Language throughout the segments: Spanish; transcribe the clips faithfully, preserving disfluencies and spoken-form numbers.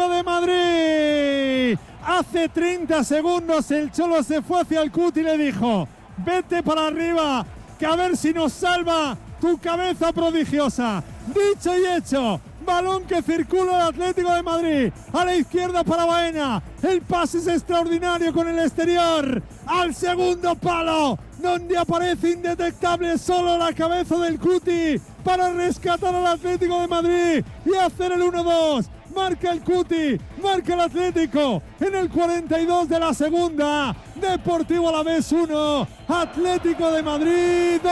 Atlético de Madrid. Hace treinta segundos el Cholo se fue hacia el Cuti y le dijo: vete para arriba, que a ver si nos salva tu cabeza prodigiosa. Dicho y hecho, balón que circula el Atlético de Madrid, a la izquierda para Baena, el pase es extraordinario con el exterior, al segundo palo, donde aparece indetectable solo la cabeza del Cuti para rescatar al Atlético de Madrid y hacer el uno dos. Marca el Cuti, marca el Atlético en el cuarenta y dos de la segunda. Deportivo Alavés uno, Atlético de Madrid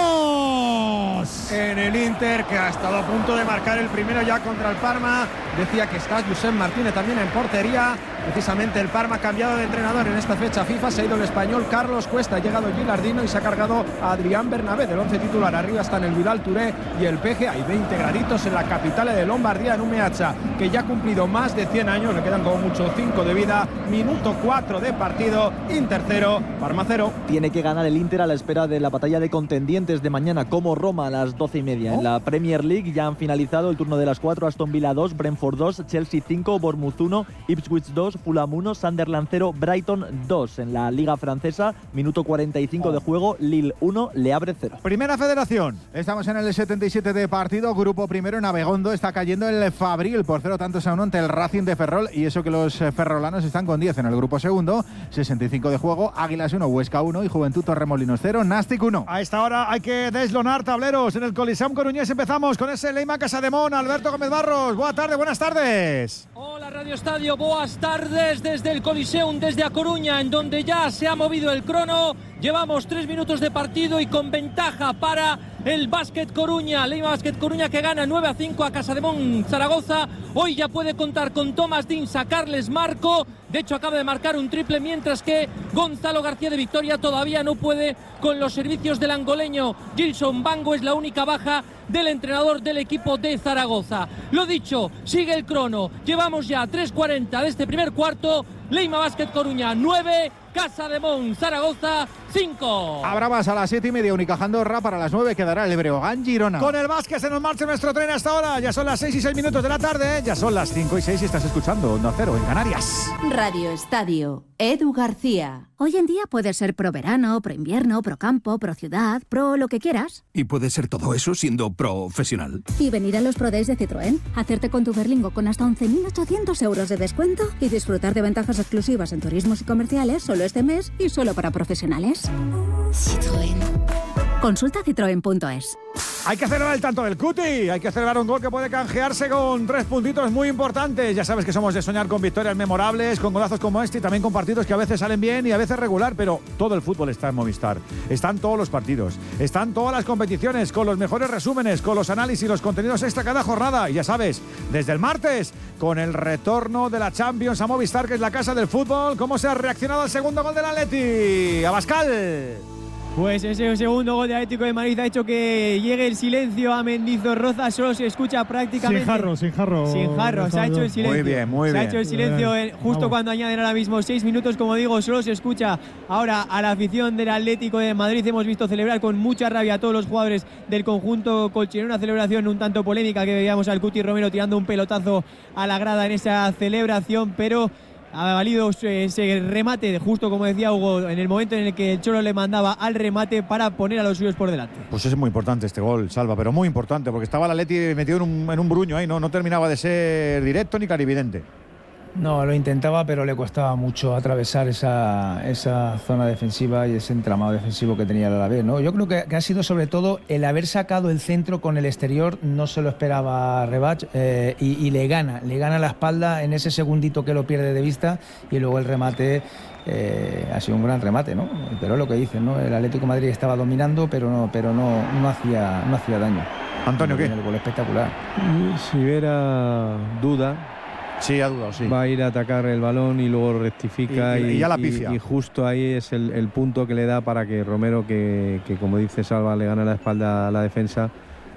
dos. En el Inter, que ha estado a punto de marcar el primero ya contra el Parma. Decía que está Josep Martínez también en portería. Precisamente el Parma ha cambiado de entrenador en esta fecha FIFA. Se ha ido el español Carlos Cuesta, ha llegado Gilardino y se ha cargado a Adrián Bernabé del once titular. Arriba están el Vidal Touré y el Peje. Hay veinte graditos en la capital de Lombardía, en un Meazza que ya ha cumplido más de cien años. Le quedan como mucho cinco de vida. Minuto cuatro de partido. Inter cero, Parma cero. Tiene que ganar el Inter a la espera de la batalla de contendientes de mañana, como Roma a las doce y media. ¿Oh? En la Premier League ya han finalizado el turno de las cuatro. Aston Villa dos, Brentford dos, Chelsea cinco, Bournemouth uno, Ipswich dos, Fulham uno, Sunderland cero, Brighton dos. En la Liga Francesa, minuto cuarenta y cinco de juego, Lille uno, Le Havre cero. Primera Federación. Estamos en el setenta y siete de partido. Grupo primero en Abegondo. Está cayendo el Fabril por cero tantos a uno ante el Racing de Ferrol. Y eso que los ferrolanos están con diez en el grupo segundo. sesenta y cinco de juego. Águilas uno, Huesca uno y Juventud Torremolinos cero, Nastic uno. A esta hora hay que deslonar tableros en el Coliseum Coruñés. Empezamos con ese Leima Casademón. Alberto Gómez Barros. Buenas tardes, buenas tardes. Hola Radio Estadio, buenas tardes desde el Coliseum, desde A Coruña, en donde ya se ha movido el crono. Llevamos tres minutos de partido y con ventaja para el Básquet Coruña. Leima Básquet Coruña que gana nueve a cinco a Casademón Zaragoza. Hoy ya puede contar con Tomás Dins a Carles Marco. De hecho acaba de marcar un triple, mientras que Gonzalo García de Victoria todavía no puede con los servicios del angoleño. Gilson Bango es la única baja del entrenador del equipo de Zaragoza. Lo dicho, sigue el crono. Llevamos ya tres cuarenta de este primer cuarto. Leima Básquet Coruña nueve, Casademón Zaragoza cinco. Habrá más a las siete y media. Unicaja Andorra. Para las nueve quedará el Breogán Girona. Con el básquet se nos marcha nuestro tren hasta ahora. Ya son las seis y seis minutos de la tarde. Ya son las cinco y seis y estás escuchando Onda Cero en Canarias. Radio Estadio, Edu García. Hoy en día puedes ser pro verano, pro invierno, pro campo, pro ciudad, pro lo que quieras. Y puedes ser todo eso siendo profesional. Y venir a los Pro Days de Citroën, hacerte con tu Berlingo con hasta once mil ochocientos euros de descuento y disfrutar de ventajas exclusivas en turismos y comerciales solo este mes y solo para profesionales. Citroën. Consulta citroen punto es. Hay que celebrar el tanto del Cuti, hay que celebrar un gol que puede canjearse con tres puntitos muy importantes. Ya sabes que somos de soñar con victorias memorables, con golazos como este y también con partidos que a veces salen bien y a veces regular, pero todo el fútbol está en Movistar. Están todos los partidos, están todas las competiciones, con los mejores resúmenes, con los análisis, los contenidos extra cada jornada. Y ya sabes, desde el martes, con el retorno de la Champions a Movistar, que es la casa del fútbol, ¿cómo se ha reaccionado al segundo gol del Atleti? Abascal. Pues ese segundo gol de Atlético de Madrid ha hecho que llegue el silencio a Mendizorroza. Solo se escucha prácticamente. Sin jarro, sin jarro. Sin jarro, se ha hecho el silencio. Muy bien, muy se bien. Se ha hecho el silencio en, justo Vamos. Cuando añaden ahora mismo seis minutos. Como digo, solo se escucha ahora a la afición del Atlético de Madrid. Hemos visto celebrar con mucha rabia a todos los jugadores del conjunto colchonero. Una celebración un tanto polémica que veíamos al Cuti Romero tirando un pelotazo a la grada en esa celebración, pero ha valido ese remate, justo como decía Hugo, en el momento en el que el Cholo le mandaba al remate para poner a los suyos por delante. Pues es muy importante este gol, Salva, pero muy importante, porque estaba el Atleti metido en un, en un bruño ahí, no, no terminaba de ser directo ni clarividente. No, lo intentaba, pero le costaba mucho atravesar esa, esa zona defensiva y ese entramado defensivo que tenía el Alavés, ¿no? Yo creo que, que ha sido sobre todo el haber sacado el centro con el exterior, no se lo esperaba Rebach, eh, y, y le gana, le gana la espalda en ese segundito que lo pierde de vista, y luego el remate eh, ha sido un gran remate, ¿no? Pero es lo que dicen, ¿no? El Atlético de Madrid estaba dominando, pero no, pero no, no hacía, no hacía daño. Antonio, ¿qué? El gol espectacular. Si hubiera duda. Sí, ha dudado, sí. Va a ir a atacar el balón y luego rectifica. Y, y, y ya la pifia. Y, y justo ahí es el, el punto que le da para que Romero, que, que como dice Salva, le gana la espalda a la defensa,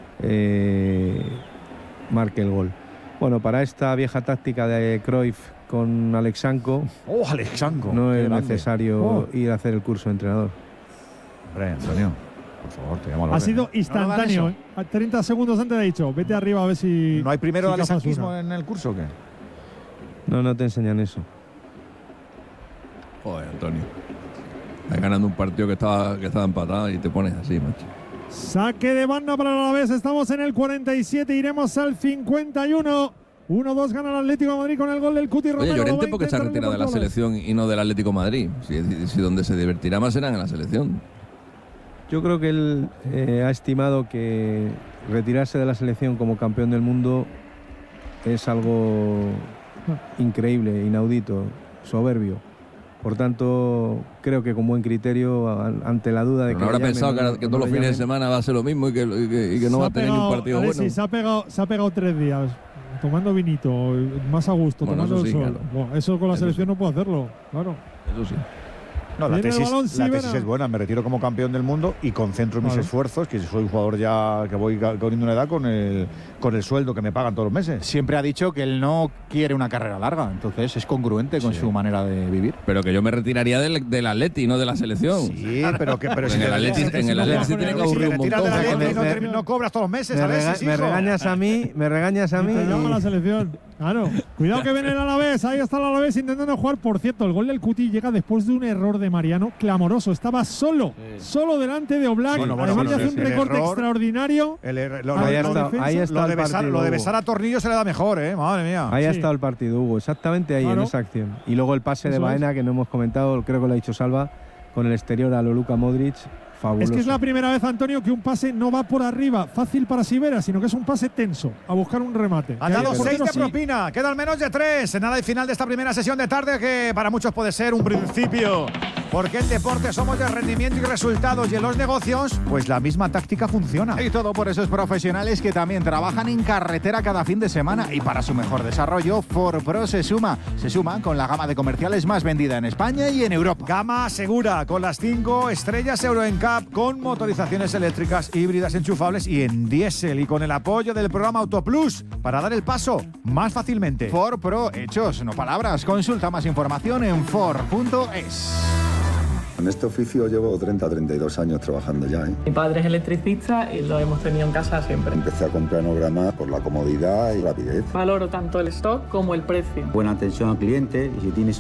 eh, marque el gol. Bueno, para esta vieja táctica de Cruyff con Alexanco, oh, Alexanco, no es grande. necesario oh. ir a hacer el curso de entrenador. Hombre, Antonio, por favor, te llamo a la Ha sido instantáneo. ¿eh? treinta segundos antes ha dicho, vete arriba a ver si... ¿No hay primero si alexanquismo en el curso o qué? No, no te enseñan eso. Joder, Antonio. Estás ganando un partido que estaba, que estaba empatado y te pones así, macho. Saque de banda para el Alavés. Estamos en el cuarenta y siete, iremos al cincuenta y uno. uno dos gana el Atlético de Madrid con el gol del Cuti Romero. Oye, Llorente, ¿por qué se ha retirado de la selección y no del Atlético de Madrid? Si, si donde se divertirá más será en la selección. Yo creo que él eh, ha estimado que retirarse de la selección como campeón del mundo es algo increíble, inaudito, soberbio. Por tanto, creo que con buen criterio, ante la duda de Pero que... no habrá llamen, pensado que, no, que no todos los fines llamen. de semana va a ser lo mismo y que, y que, y que no va a tener pegado, ni un partido Alexis, bueno. Se ha, pegado, se ha pegado tres días tomando vinito, más a gusto, Bueno, tomando eso el sí, sol. claro. Bueno, eso con la Eso selección no puedo hacerlo, claro. Eso sí. No, la Viene el tesis, balón, la Sivera. tesis es buena. Me retiro como campeón del mundo y concentro mis Claro. esfuerzos, que soy un jugador ya que voy poniendo una edad con el, con el sueldo que me pagan todos los meses. Siempre ha dicho que él no quiere una carrera larga, entonces es congruente con Sí. su manera de vivir. Pero que yo me retiraría del, del Atleti, no de la selección. Sí, pero que pero En si el te- Atleti- si- en el si- Atleti si- tiene que si aburrir te un retiras montón. del Atleti, Me- no, me- te- no cobras todos los meses, Me, Alexis, rega- me hijo. regañas a mí, me regañas a mí. Te llama y- la selección. Claro. Cuidado que viene el Alavés. Ahí está el Alavés intentando jugar. Por cierto, el gol del Cuti llega después de un error de Mariano clamoroso. Estaba solo, solo delante de Oblak. Bueno, bueno, Además bueno, de hacer sí, un el recorte error- extraordinario. El er- lo, a lo- Ahí la está, defensa. ahí está lo de el besar, partido, lo de Hugo. besar a Tornillo se le da mejor, ¿eh? Madre mía. Ahí ha Sí. estado el partido, Hugo, exactamente ahí, Claro. en esa acción. Y luego el pase de Eso Baena, que no hemos comentado, creo que lo ha dicho Salva, con el exterior a lo Luka Modric, fabuloso. Es que es la primera vez, Antonio, que un pase no va por arriba, fácil para Sivera, sino que es un pase tenso, a buscar un remate. Han Que ahí dado el seis portero de sí. propina, quedan menos de tres. En nada y final de esta primera sesión de tarde, que para muchos puede ser un principio. Porque en deporte somos de rendimiento y resultados, y en los negocios, pues la misma táctica funciona. Y todo por esos profesionales que también trabajan en carretera cada fin de semana, y para su mejor desarrollo, Ford Pro se suma. Se suma con la gama de comerciales más vendida en España y en Europa. Gama segura, con las cinco estrellas Euro N C A P, con motorizaciones eléctricas, híbridas, enchufables y en diésel, y con el apoyo del programa Autoplus para dar el paso más fácilmente. Ford Pro, hechos, no palabras. Consulta más información en Ford punto es. En este oficio llevo treinta, treinta y dos años trabajando ya, ¿eh? Mi padre es electricista y lo hemos tenido en casa siempre. Empecé a comprar en Ograma por la comodidad y rapidez. Valoro tanto el stock como el precio. Buena atención al cliente, y si tienes